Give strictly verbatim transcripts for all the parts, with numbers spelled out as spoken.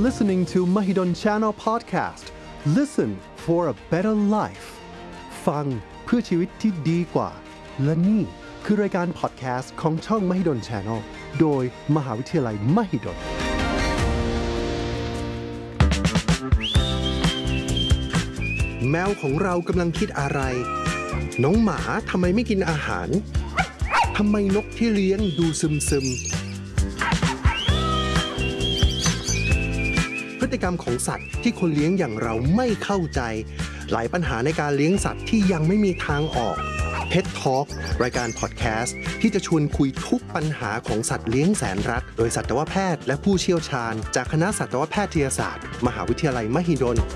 listening to Mahidol Channel Podcast. Listen for a better life. ฟังเพื่อชีวิตที่ดีกว่าและนี่คือรายการ podcast ของช่อง Mahidol Channel โดยมหาวิทยาลัย Mahidolแมวของเรากำลังคิดอะไรน้องหมาทำไมไม่กินอาหารทำไมนกที่เลี้ยงดูซึมๆพฤติกรรมของสัตว์ที่คนเลี้ยงอย่างเราไม่เข้าใจหลายปัญหาในการเลี้ยงสัตว์ที่ยังไม่มีทางออก Pet Talk รายการพอดแคสต์ที่จะชวนคุยทุกปัญหาของสัตว์เลี้ยงแสนรักโดยสัตวแพทย์และผู้เชี่ยวชาญจากคณะสัตวแพทยศาสตร์มหาวิทยาลัยมหิดล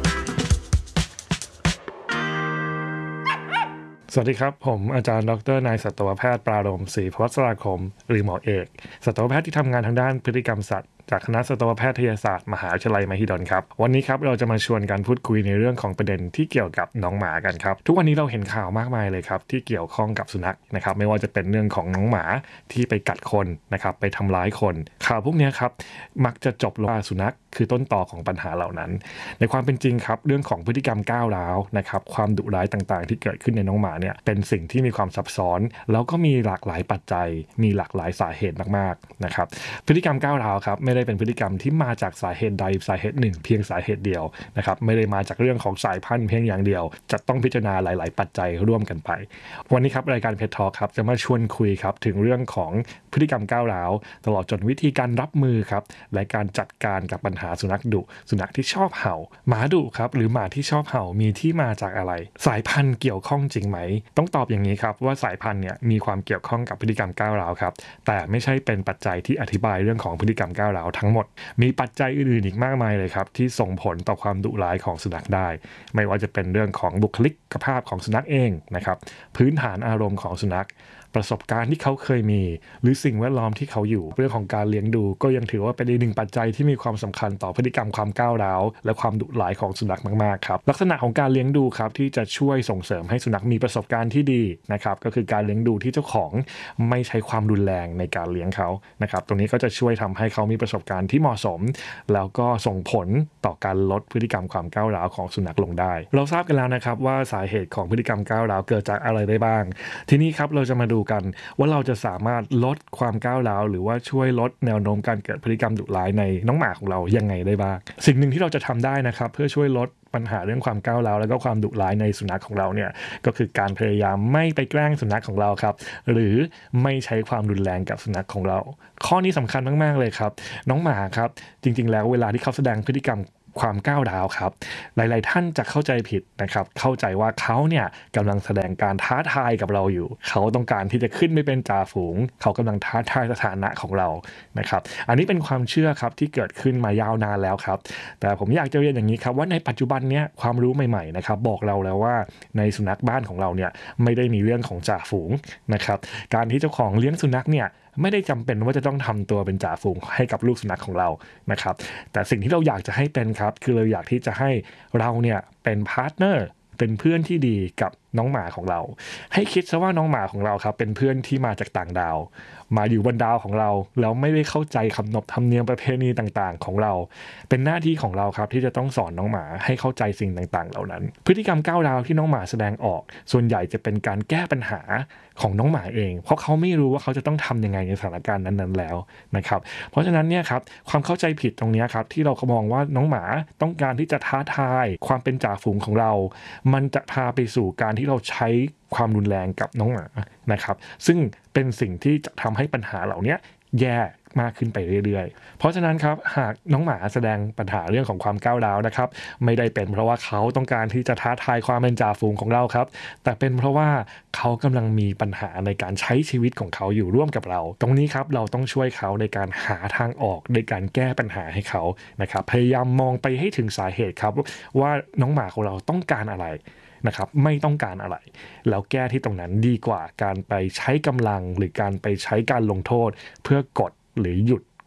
สวัสดีครับผมอาจารย์ดรนายสัตวแพทย์ปราโรมศรีพวัชราคมหรือหมอเอกสัตวแพทย์ที่ทำงานทางด้านพฤติกรรมสัตว์จากคณะสัตวแพทยศาสตร์มหาวิทยาลัยมหิดลครับวันนี้ครับเราจะมาชวนกันพูดคุยในเรื่องของประเด็นที่เกี่ยวกับน้องหมากันครับทุกวันนี้เราเห็นข่าวมากมายเลยครับที่เกี่ยวข้องกับสุนัขนะครับไม่ว่าจะเป็นเรื่องของน้องหมาที่ไปกัดคนนะครับไปทำร้ายคนข่าวพวกนี้ครับมักจะจบลงว่าสุนัขคือต้นตอของปัญหาเหล่านั้นในความเป็นจริงครับเรื่องของพฤติกรรมก้าวร้าวนะครับความดุร้ายต่างๆที่เกิดขึ้นในน้องหมาเนี่ยเป็นสิ่งที่มีความซับซ้อนแล้วก็มีหลากหลายปัจจัยมีหลากหลายสาเหตุมากๆนะครับพฤติกรรมก้าวร้าวครับไม่ได้เป็นพฤติกรรมที่มาจากสาเหตุใดสาเหตุหนึ่งเพียงสาเหตุเดียวนะครับไม่ได้มาจากเรื่องของสายพันธุ์เพียงอย่างเดียวจะต้องพิจารณาหลายๆปัจจัยร่วมกันไปวันนี้ครับรายการ Pet Talk ครับจะมาชวนคุยครับถึงเรื่องของพฤติกรรมก้าวร้าวตลอดจนวิธีการรับมือครับและการจัดการกับปัญหาสุนัขดุสุนัขที่ชอบเห่าหมาดุครับหรือหมาที่ชอบเห่ามีที่มาจากอะไรสายพันธุ์เกี่ยวข้องจริงไหมต้องตอบอย่างนี้ครับว่าสายพันธุ์เนี่ยมีความเกี่ยวข้องกับพฤติกรรมก้าวร้าวครับแต่ไม่ใช่เป็นปัจจัยที่อธิบายเรื่องของพฤติกรรมก้าวร้าวทั้งหมดมีปัจจัยอื่นๆอีกมากมายเลยครับที่ส่งผลต่อความดุร้ายของสุนัขได้ไม่ว่าจะเป็นเรื่องของบุคลิกภาพของสุนัขเองนะครับพื้นฐานอารมณ์ของสุนัขประสบการณ์ที่เขาเคยมีหรือสิ่งแวดล้อมที่เขาอยู่เรื่องของการเลี้ยงดูก็ยังถือว่าเป็นอีกหนึ่งปัจจัยที่มีความสำคัญต่อพฤติกรรมความก้าวร้าวและความดุร้ายของสุนัขมากๆครับลักษณะของการเลี้ยงดูครับที่จะช่วยส่งเสริมให้สุนัขมีประสบการณ์ที่ดีนะครับก็คือการเลี้ยงดูที่เจ้าของไม่ใช้ความรุนแรงในการเลี้ยงเขานะครับตรงนี้ก็จะช่วยทำให้เขามีประสบการณ์ที่เหมาะสมแล้วก็ส่งผลต่อการลดพฤติกรรมความก้าวร้าวของสุนัขลงได้เราทราบกันแล้วนะครับว่าสาเหตุของพฤติกรรมก้าวร้าวเกิดจากอะไรได้บ้างทีนี้ครับเราจะมาดูกันว่าเราจะสามารถลดความก้าวร้าวหรือว่าช่วยลดแนวโน้มการเกิดพฤติกรรมดุร้ายในน้องหมาของเรายังไงได้บ้างสิ่งหนึ่งที่เราจะทำได้นะครับเพื่อช่วยลดปัญหาเรื่องความก้าวร้าวแล้วก็ความดุร้ายในสุนัขของเราเนี่ยก็คือการพยายามไม่ไปแกล้งสุนัขของเราครับหรือไม่ใช้ความรุนแรงกับสุนัขของเราข้อนี้สำคัญมากๆเลยครับน้องหมาครับจริงๆแล้วเวลาที่เขาแสดงพฤติกรรมความก้าวร้าวครับหลายๆท่านจะเข้าใจผิดนะครับเข้าใจว่าเขาเนี่ยกำลังแสดงการท้าทายกับเราอยู่เขาต้องการที่จะขึ้นไปเป็นจ่าฝูงเขากำลังท้าทายสถานะของเรานะครับอันนี้เป็นความเชื่อครับที่เกิดขึ้นมายาวนานแล้วครับแต่ผมอยากจะเรียนอย่างนี้ครับว่าในปัจจุบันเนี้ยความรู้ใหม่ๆนะครับบอกเราแล้วว่าในสุนัขบ้านของเราเนี่ยไม่ได้มีเรื่องของจ่าฝูงนะครับการที่เจ้าของเลี้ยงสุนัขเนี่ยไม่ได้จำเป็นว่าจะต้องทำตัวเป็นจ่าฝูงให้กับลูกสุนัขของเรานะครับแต่สิ่งที่เราอยากจะให้เป็นครับคือเราอยากที่จะให้เราเนี่ยเป็นพาร์ทเนอร์เป็นเพื่อนที่ดีกับน้องหมาของเราให้คิดซะว่าน้องหมาของเราครับเป็นเพื่อนที่มาจากต่างดาวมาอยู่บนดาวของเราแล้วไม่ได้เข้าใจขนบธรรมเนียมประเพณีต่างๆของเราเป็นหน้าที่ของเราครับที่จะต้องสอนน้องหมาให้เข้าใจสิ่งต่างๆเหล่านั้นพฤติกรรมก้าวร้าวที่น้องหมาแสดงออกส่วนใหญ่จะเป็นการแก้ปัญหาของน้องหมาเองเพราะเขาไม่รู้ว่าเขาจะต้องทำยังไงในสถานการณ์นั้นๆแล้วนะครับเพราะฉะนั้นเนี่ยครับความเข้าใจผิดตรงนี้ครับที่เรามองว่าน้องหมาต้องการที่จะท้าทายความเป็นจ่าฝูงของเรามันจะพาไปสู่การที่เราใช้ความรุนแรงกับน้องหมานะครับซึ่งเป็นสิ่งที่จะทำให้ปัญหาเหล่านี้แย่มากขึ้นไปเรื่อยๆเพราะฉะนั้นครับหากน้องหมาแสดงปัญหาเรื่องของความก้าวร้าวนะครับไม่ได้เป็นเพราะว่าเขาต้องการที่จะท้าทายความเป็นจ่าฝูงของเราครับแต่เป็นเพราะว่าเขากำลังมีปัญหาในการใช้ชีวิตของเขาอยู่ร่วมกับเราตรงนี้ครับเราต้องช่วยเขาในการหาทางออกในการแก้ปัญหาให้เขานะครับพยายามมองไปให้ถึงสาเหตุครับว่าน้องหมาของเราต้องการอะไรนะครับไม่ต้องการอะไรแล้วแก้ที่ตรงนั้นดีกว่าการไปใช้กำลังหรือการไปใช้การลงโทษเพื่อกดหรือหยุด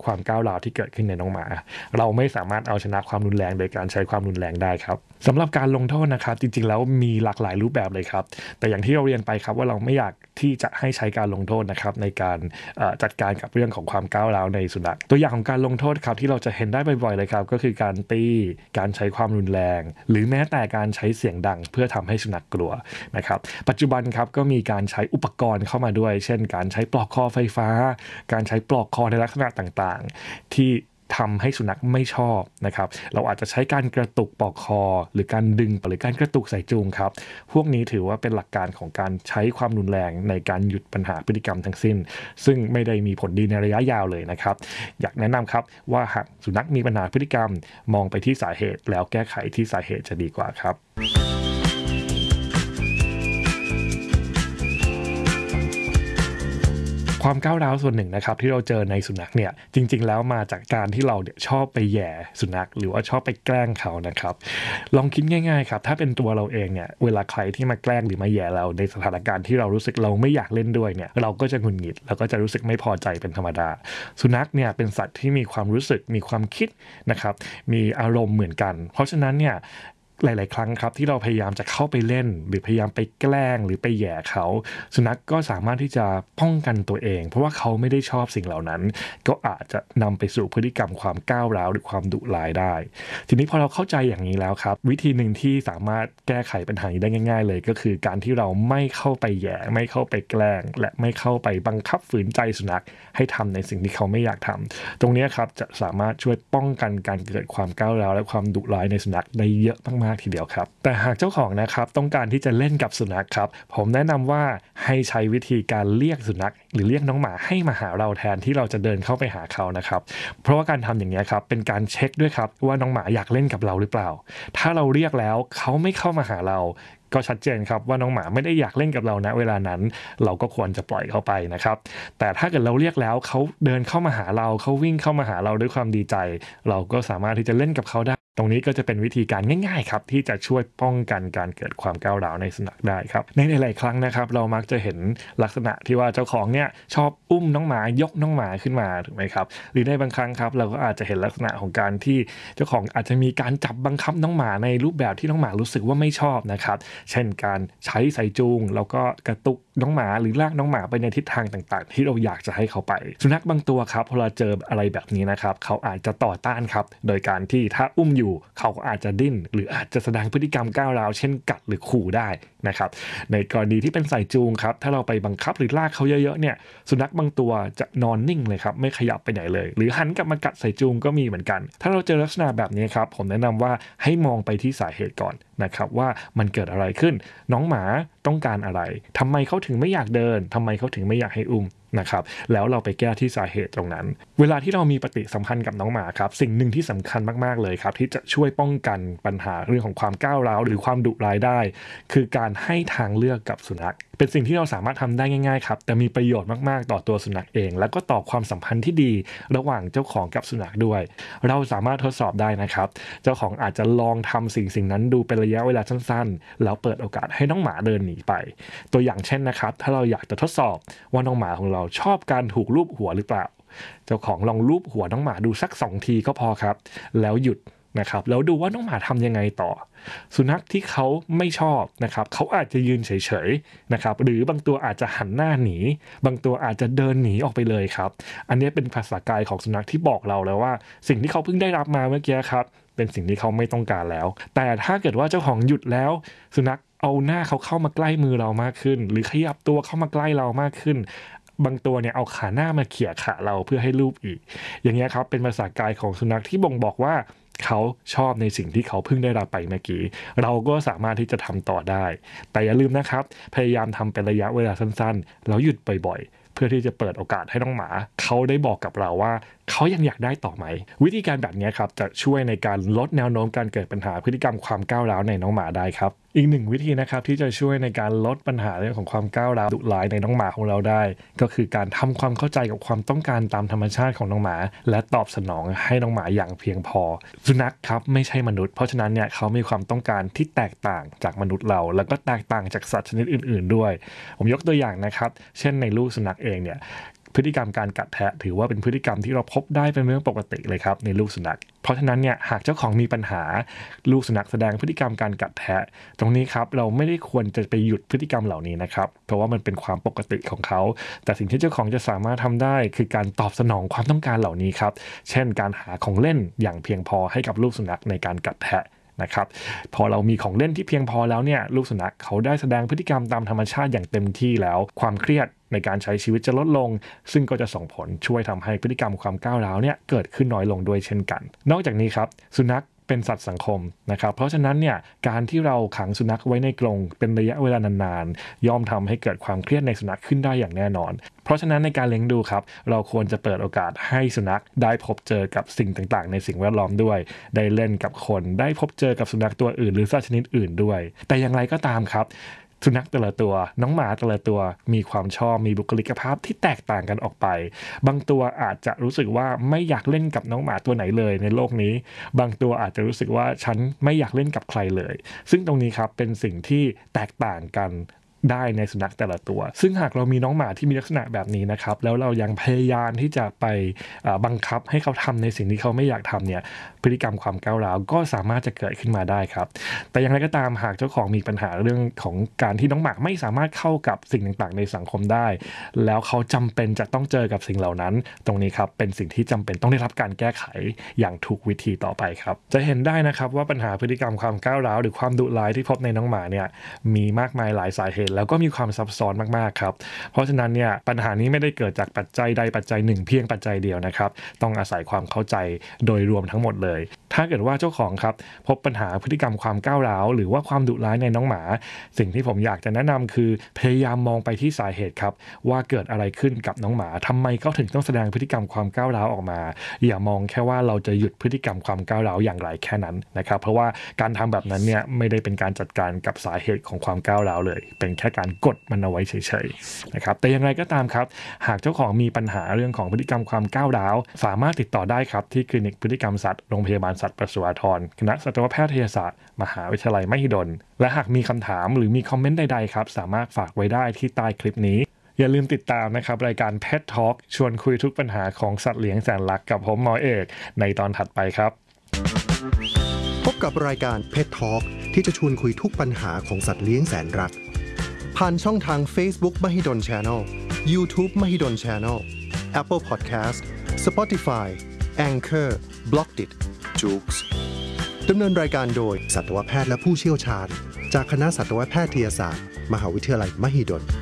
ความก้าวร้าวที่เกิดขึ้นในน้องหมาเราไม่สามารถเอาชนะความรุนแรงโดยการใช้ความรุนแรงได้ครับสำหรับการลงโทษนะครับจริงๆแล้วมีหลากหลายรูปแบบเลยครับแต่อย่างที่เราเรียนไปครับว่าเราไม่อยากที่จะให้ใช้การลงโทษนะครับในการจัดการกับเรื่องของความก้าวร้าวในสุนัขตัวอย่างของการลงโทษครับที่เราจะเห็นได้บ่อยๆเลยครับก็คือการตีการใช้ความรุนแรงหรือแม้แต่การใช้เสียงดังเพื่อทำให้สุนัขกลัวนะครับปัจจุบันครับก็มีการใช้อุปกรณ์เข้ามาด้วยเช่นการใช้ปลอกคอไฟฟ้าการใช้ปลอกคอในลักษณะต่างๆที่ทำให้สุนัขไม่ชอบนะครับเราอาจจะใช้การกระตุกปลอกคอหรือการดึงหรือการกระตุกใส่จูงครับพวกนี้ถือว่าเป็นหลักการของการใช้ความรุนแรงในการหยุดปัญหาพฤติกรรมทั้งสิ้นซึ่งไม่ได้มีผลดีในระยะยาวเลยนะครับอยากแนะนำครับว่าหากสุนัขมีปัญหาพฤติกรรมมองไปที่สาเหตุแล้วแก้ไขที่สาเหตุจะดีกว่าครับความก้าวร้าวส่วนหนึ่งนะครับที่เราเจอในสุนัขเนี่ยจริงๆแล้วมาจากการที่เราเนี่ยชอบไปแย่สุนัขหรือว่าชอบไปแกล้งเขานะครับลองคิดง่ายๆครับถ้าเป็นตัวเราเองเนี่ยเวลาใครที่มาแกล้งหรือมาแย่เราในสถานการณ์ที่เรารู้สึกเราไม่อยากเล่นด้วยเนี่ยเราก็จะหงุดหงิดแล้วก็จะรู้สึกไม่พอใจเป็นธรรมดาสุนัขเนี่ยเป็นสัตว์ที่มีความรู้สึกมีความคิดนะครับมีอารมณ์เหมือนกันเพราะฉะนั้นเนี่ยหลายๆครั้งครับที่เราพยายามจะเข้าไปเล่นหรือพยายามไปแกล้งหรือไปแย่เขาสุนัขก็สามารถที่จะป้องกันตัวเองเพราะว่าเขาไม่ได้ชอบสิ่งเหล่านั้นก็อาจจะนำไปสู่พฤติกรรมความก้าวร้าวหรือความดุร้ายได้ทีนี้พอเราเข้าใจอย่างนี้แล้วครับวิธีหนึ่งที่สามารถแก้ไขปัญหานี้ได้ง่ายๆเลยก็คือการที่เราไม่เข้าไปแย่ไม่เข้าไปแกล้งและไม่เข้าไปบังคับฝืนใจสุนัขให้ทำในสิ่งที่เขาไม่อยากทำตรงนี้ครับจะสามารถช่วยป้องกันการเกิดความก้าวร้าวและความดุร้ายในสุนัขได้เยอะมากทีเดียวครับแต่หากเจ้าของนะครับต้องการที่จะเล่นกับสุนัขครับผมแนะนำว่าให้ใช้วิธีการเรียกสุนัขหรือเรียกน้องหมาให้มาหาเราแทนที่เราจะเดินเข้าไปหาเขานะครับเพราะว่าการทำอย่างนี้ครับเป็นการเช็คด้วยครับว่าน้องหมาอยากเล่นกับเราหรือเปล่าถ้าเราเรียกแล้วเขาไม่เข้ามาหาเราก็ชัดเจนครับว่าน้องหมาไม่ได้อยากเล่นกับเราณเวลานั้นเราก็ควรจะปล่อยเขาไปนะครับแต่ถ้าเกิดเราเรียกแล้วเขาเดินเข้ามาหาเราเขาวิ่งเข้ามาหาเราด้วยความดีใจเราก็สามารถที่จะเล่นกับเขาได้ตรงนี้ก็จะเป็นวิธีการง่ายๆครับที่จะช่วยป้องกันการเกิดความก้าวร้าวในสุนัขได้ครับในหลายๆครั้งนะครับเรามักจะเห็นลักษณะที่ว่าเจ้าของเนี่ยชอบอุ้มน้องหมายกน้องหมาขึ้นมาถูกไหมครับหรือในบางครั้งครับเราก็อาจจะเห็นลักษณะของการที่เจ้าของอาจจะมีการจับบังคับน้องหมาในรูปแบบที่น้องหมารู้สึกว่าไม่ชอบนะครับเช่นการใช้สายจูงแล้วก็กระตุกน้องหมาหรือลากน้องหมาไปในทิศทางต่างๆที่เราอยากจะให้เขาไปสุนัขบางตัวครับพอเราเจออะไรแบบนี้นะครับเขาอาจจะต่อต้านครับโดยการที่ถ้าอุ้มอยู่เขาก็อาจจะดิ้นหรืออาจจะแสดงพฤติกรรมก้าวร้าวเช่นกัดหรือขู่ได้นะครับในกรณีที่เป็นสายจูงครับถ้าเราไปบังคับหรือลากเขาเยอะๆเนี่ยสุนัขบางตัวจะนอนนิ่งเลยครับไม่ขยับไปไหนเลยหรือหันกลับมากัดสายจูงก็มีเหมือนกันถ้าเราเจอลักษณะแบบนี้ครับผมแนะนำว่าให้มองไปที่สาเหตุก่อนนะครับว่ามันเกิดอะไรขึ้นน้องหมาต้องการอะไรทำไมเขาถึงไม่อยากเดินทำไมเขาถึงไม่อยากให้อุ้มนะครับแล้วเราไปแก้ที่สาเหตุตรงนั้นเวลาที่เรามีปฏิสัมพันธ์กับน้องหมาครับสิ่งหนึ่งที่สำคัญมากๆเลยครับที่จะช่วยป้องกันปัญหาเรื่องของความก้าวร้าวหรือความดุร้ายได้คือการให้ทางเลือกกับสุนัขเป็นสิ่งที่เราสามารถทำได้ง่ายๆครับแต่มีประโยชน์มากๆต่อตัวสุนัขเองแล้วก็ต่อความสัมพันธ์ที่ดีระหว่างเจ้าของกับสุนัขด้วยเราสามารถทดสอบได้นะครับเจ้าของอาจจะลองทำสิ่งสิ่งนั้นดูเป็นระยะเวลาสั้นๆแล้วเปิดโอกาสให้น้องหมาเดินหนีไปตัวอย่างเช่นนะครับถ้าเราอยากจะทดสอบว่าน้องหมาของเราชอบการถูกลูบหัวหรือเปล่าเจ้าของลองลูบหัวน้องหมาดูสักสองทีก็พอครับแล้วหยุดนะครับแล้วดูว่าน้องหมาทำยังไงต่อสุนัขที่เขาไม่ชอบนะครับเขาอาจจะยืนเฉยๆนะครับหรือบางตัวอาจจะหันหน้าหนีบางตัวอาจจะเดินหนีออกไปเลยครับอันนี้เป็นภาษากายของสุนัขที่บอกเราแล้วว่าสิ่งที่เขาเพิ่งได้รับมาเมื่อกี้ครับเป็นสิ่งที่เขาไม่ต้องการแล้วแต่ถ้าเกิดว่าเจ้าของหยุดแล้วสุนัขเอาหน้าเขาเข้ามาใกล้มือเรามากขึ้นหรือขยับตัวเข้ามาใกล้เรามากขึ้นบางตัวเนี่ยเอาขาหน้ามาเขี่ยขาเราเพื่อให้ลูบอีกอย่างเงี้ยครับเป็นภาษากายของสุนัขที่บ่งบอกว่าเขาชอบในสิ่งที่เขาเพิ่งได้รับไปเมื่อกี้เราก็สามารถที่จะทำต่อได้แต่อย่าลืมนะครับพยายามทำเป็นระยะเวลาสั้นๆแล้วหยุดบ่อยๆเพื่อที่จะเปิดโอกาสให้น้องหมาเขาได้บอกกับเราว่าเขายังอยากได้ต่อไหมวิธีการแบบนี้ครับจะช่วยในการลดแนวโน้มการเกิดปัญหาพฤติกรรมความก้าวร้าวในน้องหมาได้ครับอีกหนึ่งวิธีนะครับที่จะช่วยในการลดปัญหาเรื่องของความก้าวร้าวดุร้ายในน้องหมาของเราได้ก็คือการทำความเข้าใจกับความต้องการตามธรรมชาติของน้องหมาและตอบสนองให้น้องหมาอย่างเพียงพอสุนัขครับไม่ใช่มนุษย์เพราะฉะนั้นเนี่ยเขามีความต้องการที่แตกต่างจากมนุษย์เราแล้วก็แตกต่างจากสัตว์ชนิดอื่นๆด้วยผมยกตัวอย่างนะครับเช่นในลูกสุนัขเองเนี่ยพฤติกรรมการกัดแทะถือว่าเป็นพฤติกรรมที่เราพบได้เป็นเรื่องปกติเลยครับในลูกสุนัขเพราะฉะนั้นเนี่ยหากเจ้าของมีปัญหาลูกสุนัขแสดงพฤติกรรมการกัดแทะตรงนี้ครับเราไม่ได้ควรจะไปหยุดพฤติกรรมเหล่านี้นะครับเพราะว่ามันเป็นความปกติของเขาแต่สิ่งที่เจ้าของจะสามารถทำได้คือการตอบสนองความต้องการเหล่านี้ครับเช่นการหาของเล่นอย่างเพียงพอให้กับลูกสุนัขในการกัดแทะนะครับพอเรามีของเล่นที่เพียงพอแล้วเนี่ยลูกสุนัขเขาได้แสดงพฤติกรรมตามธรรมชาติอย่างเต็มที่แล้วความเครียดในการใช้ชีวิตจะลดลงซึ่งก็จะส่งผลช่วยทำให้พฤติกรรมความก้าวร้าวเนี่ยเกิดขึ้นน้อยลงด้วยเช่นกันนอกจากนี้ครับสุนัขเป็นสัตว์สังคมนะครับเพราะฉะนั้นเนี่ยการที่เราขังสุนัขไว้ในกรงเป็นระยะเวลานานๆย่อมทำให้เกิดความเครียดในสุนัขขึ้นได้อย่างแน่นอนเพราะฉะนั้นในการเลี้ยงดูครับเราควรจะเปิดโอกาสให้สุนัขได้พบเจอกับสิ่งต่างๆในสิ่งแวดล้อมด้วยได้เล่นกับคนได้พบเจอกับสุนัขตัวอื่นหรือสัตว์ชนิดอื่นด้วยแต่อย่างไรก็ตามครับสุนัขแต่ละตัวน้องหมาแต่ละตัวมีความชอบมีบุคลิกภาพที่แตกต่างกันออกไปบางตัวอาจจะรู้สึกว่าไม่อยากเล่นกับน้องหมาตัวไหนเลยในโลกนี้บางตัวอาจจะรู้สึกว่าฉันไม่อยากเล่นกับใครเลยซึ่งตรงนี้ครับเป็นสิ่งที่แตกต่างกันได้ในสุนัขแต่ละตัวซึ่งหากเรามีน้องหมาที่มีลักษณะแบบนี้นะครับแล้วเรายังพยายามที่จะไปบังคับให้เขาทำในสิ่งที่เขาไม่อยากทำเนี่ยพฤติกรรมความก้าวร้าวก็สามารถจะเกิดขึ้นมาได้ครับแต่อย่างไรก็ตามหากเจ้าของมีปัญหาเรื่องของการที่น้องหมาไม่สามารถเข้ากับสิ่งต่างๆในสังคมได้แล้วเขาจำเป็นจะต้องเจอกับสิ่งเหล่านั้นตรงนี้ครับเป็นสิ่งที่จำเป็นต้องได้รับการแก้ไขอย่างถูกวิธีต่อไปครับจะเห็นได้นะครับว่าปัญหาพฤติกรรมความก้าวร้าวหรือความดุร้ายที่พบในน้องหมาเนี่ยมีมากมายหลายสาเหตุแล้วก็มีความซับซ้อนมากๆครับเพราะฉะนั้นเนี่ยปัญหานี้ไม่ได้เกิดจากปัจจัยใดปัจจัยหนึ่งเพียงปัจจัยเดียวนะครับต้องอาศัยความเข้าใจโดยรวมทั้งหมดเลยถ้าเกิดว่าเจ้าของครับพบปัญหาพฤติกรรมความก้าวร้าวหรือว่าความดุร้ายในน้องหมาสิ่งที่ผมอยากจะแนะนำคือพยายามมองไปที่สาเหตุครับว่าเกิดอะไรขึ้นกับน้องหมาทำไมเขาถึงต้องแสดงพฤติกรรมความก้าวร้าวออกมาอย่ามองแค่ว่าเราจะหยุดพฤติกรรมความก้าวร้าวอย่างไรแค่นั้นนะครับเพราะว่าการทำแบบนั้นเนี่ยไม่ได้เป็นการจัดการกับสาเหตุของความก้าวร้าวเลยเป็นแค่การกดมันเอาไว้เฉยๆนะครับแต่อย่างไรก็ตามครับหากเจ้าของมีปัญหาเรื่องของพฤติกรรมความก้าวร้าวสามารถติดต่อได้ครับที่คลินิกพฤติกรรมสัตว์โรงพยาบาลสัตว์ประสวทรคณะสัตวแพทยศาสตร์มหาวิทยาลัยมหิดลและหากมีคำถามหรือมีคอมเมนต์ใดๆครับสามารถฝากไว้ได้ที่ใต้คลิปนี้อย่าลืมติดตามนะครับรายการ Pet Talk ชวนคุยทุกปัญหาของสัตว์เลี้ยงแสนรักกับผมหมอเอกในตอนถัดไปครับพบกับรายการ Pet Talk ที่จะชวนคุยทุกปัญหาของสัตว์เลี้ยงแสนรักผ่านช่องทาง Facebook Mahidol Channel YouTube Mahidol Channel Apple Podcast Spotify Anchor Blockdit Joox ดำเนินรายการโดยสัตวแพทย์และผู้เชี่ยวชาญจากคณะสัตวแพทยศาสตร์มหาวิทยาลัยมหิดล